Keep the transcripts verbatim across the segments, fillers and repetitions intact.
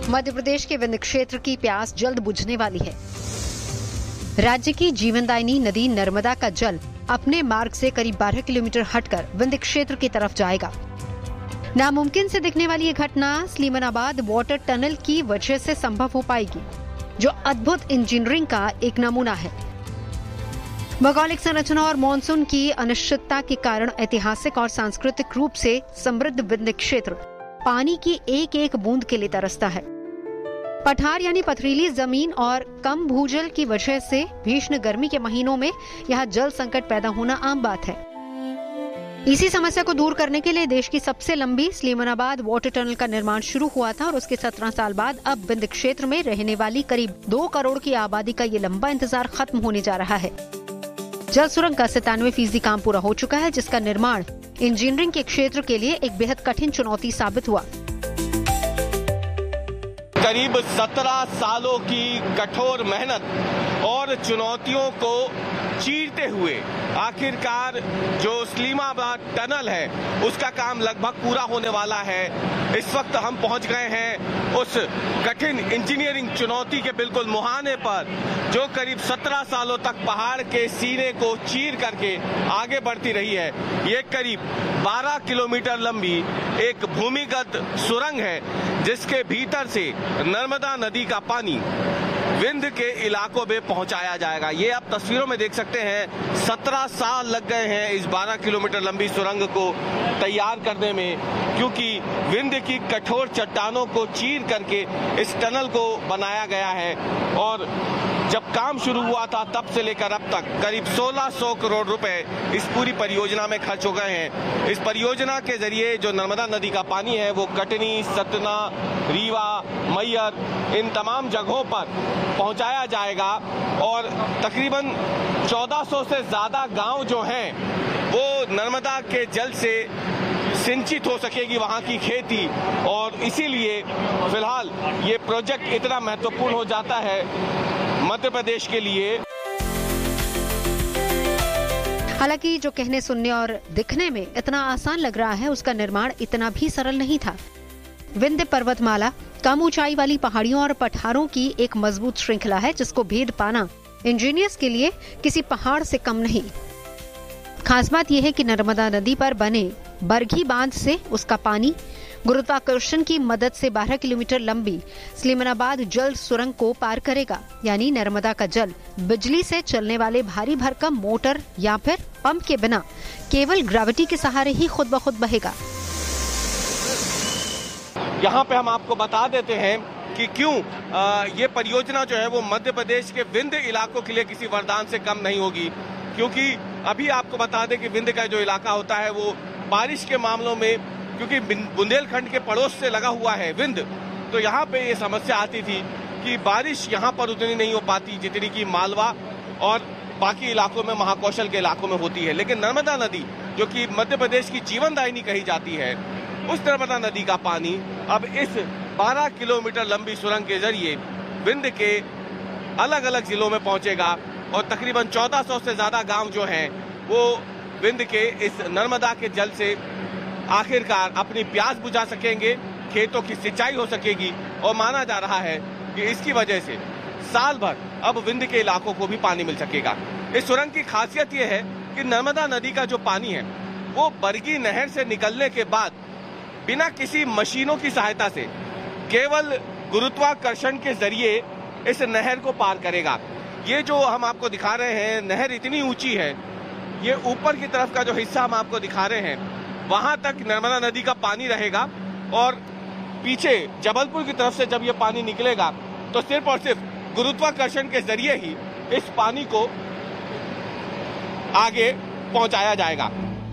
मध्य प्रदेश के विंध्य क्षेत्र की प्यास जल्द बुझने वाली है। राज्य की जीवनदायिनी नदी नर्मदा का जल अपने मार्ग से करीब बारह किलोमीटर हटकर विंध्य क्षेत्र की तरफ जाएगा। नामुमकिन से दिखने वाली ये घटना स्लीमनाबाद वाटर टनल की वजह से संभव हो पाएगी, जो अद्भुत इंजीनियरिंग का एक नमूना है। भौगोलिक संरचना और मानसून की अनिश्चितता के कारण ऐतिहासिक और सांस्कृतिक रूप से समृद्ध विंध्य क्षेत्र पानी की एक एक बूंद के लिए तरसता है। पठार यानी पथरीली जमीन और कम भूजल की वजह से भीषण गर्मी के महीनों में यहाँ जल संकट पैदा होना आम बात है। इसी समस्या को दूर करने के लिए देश की सबसे लंबी स्लीमनाबाद वाटर टनल का निर्माण शुरू हुआ था और उसके सत्रह साल बाद अब विंध्य क्षेत्र में रहने वाली करीब दो करोड़ की आबादी का ये लंबा इंतजार खत्म होने जा रहा है। जल सुरंग का सत्तानवे फीसदी काम पूरा हो चुका है, जिसका निर्माण इंजीनियरिंग के क्षेत्र के लिए एक बेहद कठिन चुनौती साबित हुआ। करीब सत्रह सालों की कठोर मेहनत और चुनौतियों को चीरते हुए आखिरकार जो स्लीमाबाद टनल है उसका काम लगभग पूरा होने वाला है। इस वक्त हम पहुंच गए हैं उस कठिन इंजीनियरिंग चुनौती के बिल्कुल मुहाने पर, जो करीब सत्रह सालों तक पहाड़ के सीने को चीर करके आगे बढ़ती रही है। ये करीब बारह किलोमीटर लंबी एक भूमिगत सुरंग है, जिसके भीतर से नर्मदा नदी का पानी विंध्य के इलाकों में पहुंचाया जाएगा। ये आप तस्वीरों में देख सकते हैं, सत्रह साल लग गए हैं इस बारह किलोमीटर लंबी सुरंग को तैयार करने में, क्योंकि विंध्य की कठोर चट्टानों को चीर करके इस टनल को बनाया गया है। और जब काम शुरू हुआ था तब से लेकर अब तक करीब सोलह सौ करोड़ रुपए इस पूरी परियोजना में खर्च हो गए हैं। इस परियोजना के जरिए जो नर्मदा नदी का पानी है वो कटनी, सतना, रीवा, मैयर इन तमाम जगहों पर पहुंचाया जाएगा और तकरीबन चौदह सौ से ज्यादा गांव जो हैं वो नर्मदा के जल से सिंचित हो सकेगी वहां की खेती। और इसीलिए फिलहाल ये प्रोजेक्ट इतना महत्वपूर्ण हो जाता है मध्य प्रदेश के लिए। हालांकि जो कहने, सुनने और दिखने में इतना आसान लग रहा है, उसका निर्माण इतना भी सरल नहीं था। विंध्य पर्वतमाला कम ऊंचाई वाली पहाड़ियों और पठारों की एक मजबूत श्रृंखला है, जिसको भेद पाना इंजीनियर्स के लिए किसी पहाड़ से कम नहीं। खास बात यह है कि नर्मदा नदी पर बने बरघी बांध से उसका पानी गुरुत्वाकर्षण की मदद से बारह किलोमीटर लंबी स्लीमनाबाद जल सुरंग को पार करेगा। यानी नर्मदा का जल बिजली से चलने वाले भारी भरकम मोटर या फिर पंप के बिना केवल ग्रेविटी के सहारे ही खुद ब खुद बहेगा। यहाँ पे हम आपको बता देते हैं कि क्यों आ, ये परियोजना जो है वो मध्य प्रदेश के विंध्य इलाकों के लिए किसी वरदान से कम नहीं होगी। क्योंकि अभी आपको बता दें कि विंध्य का जो इलाका होता है वो बारिश के मामलों में, क्योंकि बुंदेलखंड के पड़ोस से लगा हुआ है विंध्य, तो यहाँ पे ये समस्या आती थी कि बारिश यहाँ पर उतनी नहीं हो पाती जितनी की मालवा और बाकी इलाकों में, महाकौशल के इलाकों में होती है। लेकिन नर्मदा नदी जो कि मध्य प्रदेश की जीवनदायिनी कही जाती है, उस नर्मदा नदी का पानी अब इस बारह किलोमीटर लंबी सुरंग के जरिए विंध्य के अलग अलग जिलों में पहुंचेगा और तकरीबन चौदह सौ से ज्यादा गांव जो हैं वो विंध्य के इस नर्मदा के जल से आखिरकार अपनी प्यास बुझा सकेंगे, खेतों की सिंचाई हो सकेगी। और माना जा रहा है कि इसकी वजह से साल भर अब विंध्य के इलाकों को भी पानी मिल सकेगा। इस सुरंग की खासियत यह है कि नर्मदा नदी का जो पानी है वो बरगी नहर से निकलने के बाद बिना किसी मशीनों की सहायता से केवल गुरुत्वाकर्षण के जरिए इस नहर को पार करेगा। ये जो हम आपको दिखा रहे हैं नहर इतनी ऊंची है, ये ऊपर की तरफ का जो हिस्सा हम आपको दिखा रहे हैं वहां तक नर्मदा नदी का पानी रहेगा और पीछे जबलपुर की तरफ से जब ये पानी निकलेगा तो सिर्फ और सिर्फ गुरुत्वाकर्षण के जरिए ही इस पानी को आगे पहुंचाया जाएगा।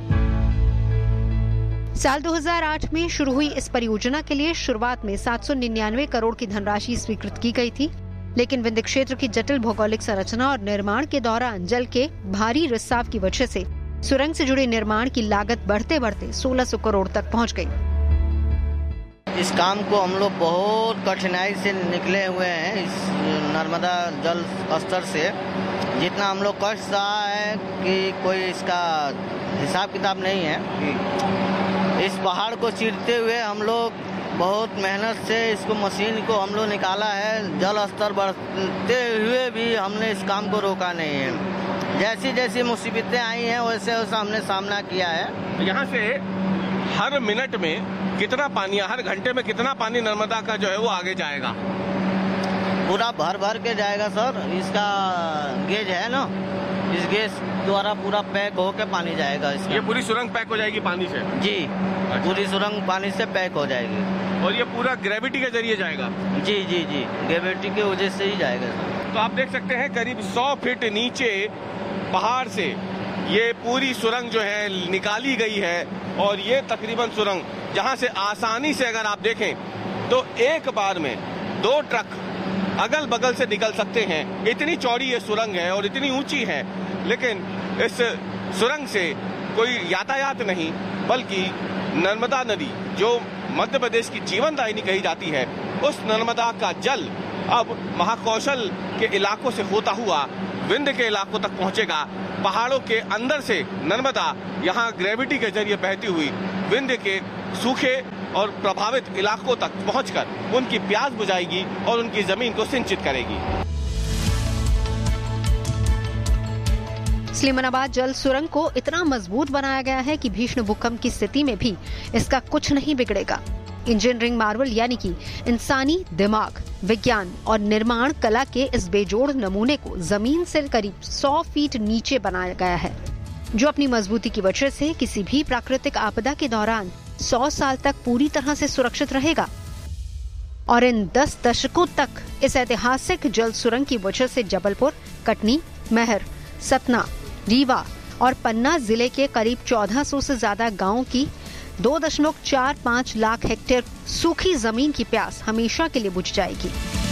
साल दो हज़ार आठ में शुरू हुई इस परियोजना के लिए शुरुआत में सात सौ निन्यानवे करोड़ की धनराशि स्वीकृत की गई थी, लेकिन विंध्य क्षेत्र की जटिल भौगोलिक संरचना और निर्माण के दौरान जल के भारी रिसाव की वजह से सुरंग से जुड़े निर्माण की लागत बढ़ते बढ़ते सोलह सौ करोड़ तक पहुंच गई। इस काम को हम लोग बहुत कठिनाई से निकले हुए हैं। इस नर्मदा जल स्तर से जितना हम लोग कष्ट रहा है कि कोई इसका हिसाब किताब नहीं है। इस पहाड़ को चीरते हुए हम लोग बहुत मेहनत से इसको मशीन को हम लोग निकाला है। जल स्तर बढ़ते हुए भी हमने इस काम को रोका नहीं है। जैसी जैसी मुसीबतें आई हैं वैसे वैसे हमने सामना किया है। यहाँ से हर मिनट में कितना पानी, हर घंटे में कितना पानी नर्मदा का जो है वो आगे जाएगा? पूरा भर भर के जाएगा सर। इसका गेज है ना, इस गेज द्वारा पूरा पैक होके पानी जाएगा। इसका ये पूरी सुरंग पैक हो जाएगी पानी से? जी, पूरी सुरंग पानी से पैक हो जाएगी। और ये पूरा ग्रेविटी के जरिए जाएगा? जी जी जी, ग्रेविटी की वजह से ही जाएगा। तो आप देख सकते हैं करीब सौ फीट नीचे पहाड़ से ये पूरी सुरंग जो है निकाली गई है। और ये तकरीबन सुरंग जहां से आसानी से अगर आप देखें तो एक बार में दो ट्रक अगल बगल से निकल सकते हैं। इतनी चौड़ी ये सुरंग है और इतनी ऊंची है, लेकिन इस सुरंग से कोई यातायात नहीं, बल्कि नर्मदा नदी जो मध्य प्रदेश की जीवनदायिनी कही जाती है, उस नर्मदा का जल अब महाकौशल के इलाकों से होता हुआ विंध्य के इलाकों तक पहुंचेगा। पहाड़ों के अंदर से नर्मदा यहाँ ग्रेविटी के जरिए बहती हुई विंध्य के सूखे और प्रभावित इलाकों तक पहुंचकर उनकी प्यास बुझाएगी और उनकी जमीन को सिंचित करेगी। स्लीमानाबाद जल सुरंग को इतना मजबूत बनाया गया है कि भीषण भूकंप की स्थिति में भी इसका कुछ नहीं बिगड़ेगा। इंजीनियरिंग मार्वल यानी कि इंसानी दिमाग, विज्ञान और निर्माण कला के इस बेजोड़ नमूने को जमीन से करीब सौ फीट नीचे बनाया गया है, जो अपनी मजबूती की वजह से किसी भी प्राकृतिक आपदा के दौरान सौ साल तक पूरी तरह से सुरक्षित रहेगा। और इन दस दशकों तक इस ऐतिहासिक जल सुरंग की वजह से जबलपुर, कटनी, महर, सतना, रीवा और पन्ना जिले के करीब चौदह सौ से ज्यादा गांवों की दो दशमलव चार पाँच लाख हेक्टेयर सूखी जमीन की प्यास हमेशा के लिए बुझ जाएगी।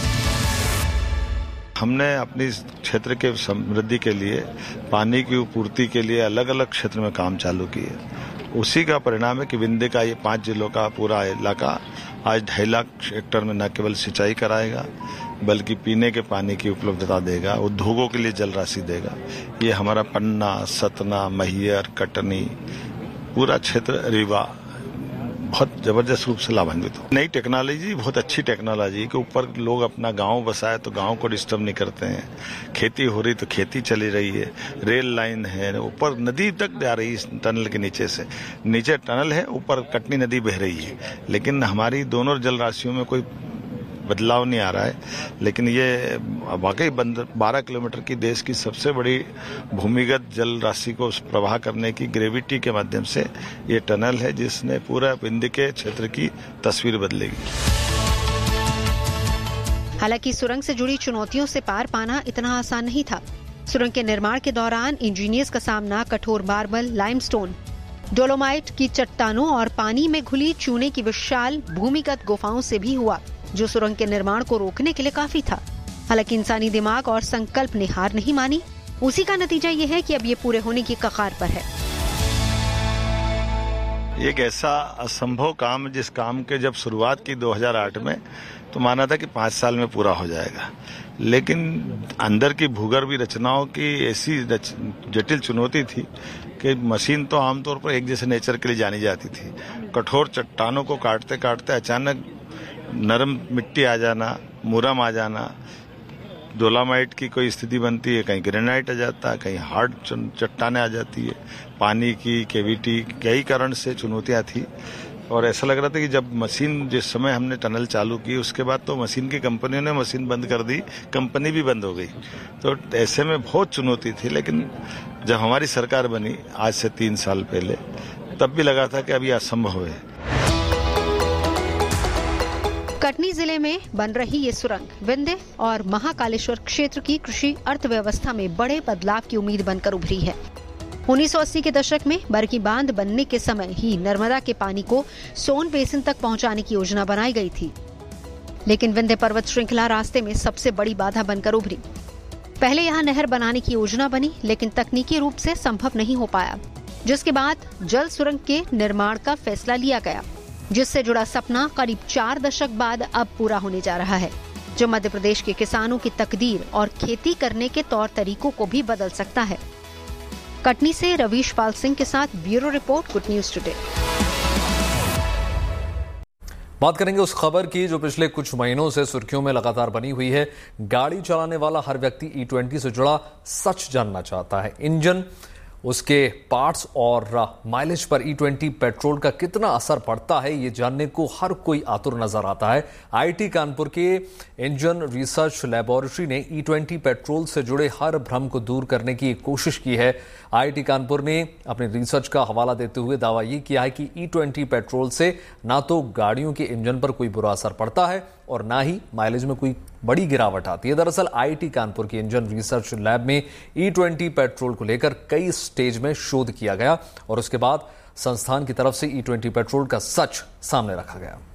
हमने अपनी क्षेत्र के समृद्धि के लिए, पानी की पूर्ति के लिए अलग अलग क्षेत्र में काम चालू किए। उसी का परिणाम है कि विंध्य का ये पांच जिलों का पूरा इलाका आज ढाई लाख हेक्टेयर में न केवल सिंचाई कराएगा, बल्कि पीने के पानी की उपलब्धता देगा, उद्योगों के लिए जल राशि देगा। ये हमारा पन्ना, सतना, मैहर, कटनी, पूरा क्षेत्र, रीवा बहुत जबरदस्त रूप से लाभान्वित हो। नई टेक्नोलॉजी, बहुत अच्छी टेक्नोलॉजी के ऊपर लोग अपना गांव बसाए तो गांव को डिस्टर्ब नहीं करते हैं। खेती हो रही तो खेती चली रही है। रेल लाइन है, ऊपर नदी तक जा रही है टनल के नीचे से। नीचे टनल है, ऊपर कटनी नदी बह रही है। लेकिन हमारी दोनों जल राशियों में कोई बदलाव नहीं आ रहा है। लेकिन ये वाकई बारह किलोमीटर की देश की सबसे बड़ी भूमिगत जल राशि को प्रवाह करने की ग्रेविटी के माध्यम से ये टनल है, जिसने पूरा विंध्य के क्षेत्र की तस्वीर बदलेगी। हालांकि सुरंग से जुड़ी चुनौतियों से पार पाना इतना आसान नहीं था। सुरंग के निर्माण के दौरान इंजीनियर्स का सामना कठोर मार्बल, लाइमस्टोन, डोलोमाइट की चट्टानों और पानी में घुली चूने की विशाल भूमिगत गुफाओं से भी हुआ, जो सुरंग के निर्माण को रोकने के लिए काफी था। हालांकि इंसानी दिमाग और संकल्प ने हार नहीं मानी। उसी का नतीजा ये है कि अब ये पूरे होने की कगार पर है। एक ऐसा असंभव काम, जिस काम के जब शुरुआत की दो हज़ार आठ में तो माना था कि पांच साल में पूरा हो जाएगा, लेकिन अंदर की भूगर्भीय रचनाओं की ऐसी जटिल चुनौती थी कि मशीन तो आमतौर पर एक जैसे नेचर के लिए जानी जाती थी। कठोर चट्टानों को काटते काटते अचानक नरम मिट्टी आ जाना, मुरम आ जाना, डोलामाइट की कोई स्थिति बनती है, कहीं ग्रेनाइट आ जाता है, कहीं हार्ड चट्टानें आ जाती है, पानी की कैविटी, कई कारण से चुनौतियां थी। और ऐसा लग रहा था कि जब मशीन, जिस समय हमने टनल चालू की उसके बाद तो मशीन की कंपनियों ने मशीन बंद कर दी, कंपनी भी बंद हो गई। तो ऐसे में बहुत चुनौती थी। लेकिन जब हमारी सरकार बनी आज से तीन साल पहले, तब भी लगा था कि अब ये असंभव है। कटनी जिले में बन रही ये सुरंग विंध्य और महाकालेश्वर क्षेत्र की कृषि अर्थव्यवस्था में बड़े बदलाव की उम्मीद बनकर उभरी है। उन्नीस सौ अस्सी के दशक में बरकी बांध बनने के समय ही नर्मदा के पानी को सोन बेसिन तक पहुंचाने की योजना बनाई गई थी, लेकिन विंध्य पर्वत श्रृंखला रास्ते में सबसे बड़ी बाधा बनकर उभरी। पहले यहाँ नहर बनाने की योजना बनी, लेकिन तकनीकी रूप से संभव नहीं हो पाया, जिसके बाद जल सुरंग के निर्माण का फैसला लिया गया, जिससे जुड़ा सपना करीब चार दशक बाद अब पूरा होने जा रहा है, जो मध्य प्रदेश के किसानों की तकदीर और खेती करने के तौर तरीकों को भी बदल सकता है। कटनी से रवीश पाल सिंह के साथ bureau report, good news today. बात करेंगे उस खबर की जो पिछले कुछ महीनों से सुर्खियों में लगातार बनी हुई है। गाड़ी चलाने वाला हर व्यक्ति ई ट्वेंटी से जुड़ा सच जानना चाहता है। इंजन, उसके पार्ट्स और माइलेज पर ई ट्वेंटी पेट्रोल का कितना असर पड़ता है, ये जानने को हर कोई आतुर नजर आता है। आईआईटी कानपुर के इंजन रिसर्च लैबोरेटरी ने ई ट्वेंटी पेट्रोल से जुड़े हर भ्रम को दूर करने की कोशिश की है। आईआईटी कानपुर ने अपने रिसर्च का हवाला देते हुए दावा ये किया है कि ई ट्वेंटी पेट्रोल से ना तो गाड़ियों के इंजन पर कोई बुरा असर पड़ता है और ना ही माइलेज में कोई बड़ी गिरावट आती है। दरअसल आईआईटी कानपुर के इंजन रिसर्च लैब में ई ट्वेंटी पेट्रोल को लेकर कई स्टेज में शोध किया गया और उसके बाद संस्थान की तरफ से ई ट्वेंटी पेट्रोल का सच सामने रखा गया।